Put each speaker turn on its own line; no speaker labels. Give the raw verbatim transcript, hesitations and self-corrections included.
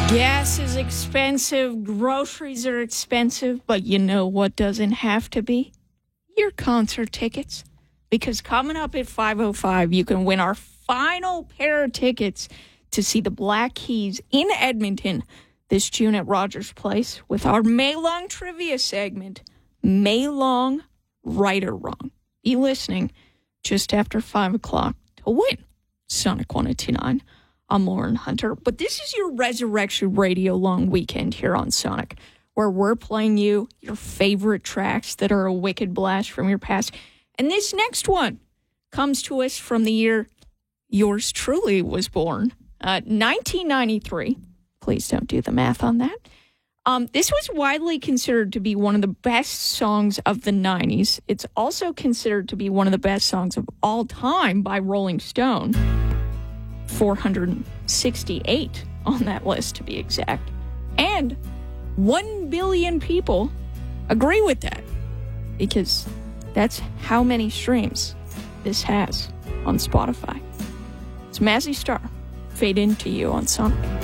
Gas is expensive, groceries are expensive, but you know what doesn't have to be? Your concert tickets. Because coming up at five oh five, you can win our final pair of tickets to see the Black Keys in Edmonton this June at Rogers Place with our May Long trivia segment, May Long, Right or Wrong. Be listening just after five o'clock to win Sonic one oh two point nine. I'm Lauren Hunter, but this is your Resurrection Radio long weekend here on Sonic, where we're playing you your favorite tracks that are a wicked blast from your past. And this next one comes to us from the year yours truly was born, uh, nineteen ninety-three. Please don't do the math on that. Um, this was widely considered to be one of the best songs of the nineties. It's also considered to be one of the best songs of all time by Rolling Stone. four hundred sixty-eight on that list, to be exact. And one billion people agree with that, because that's how many streams this has on Spotify. It's Mazzy Star, Fade Into You on Sonic.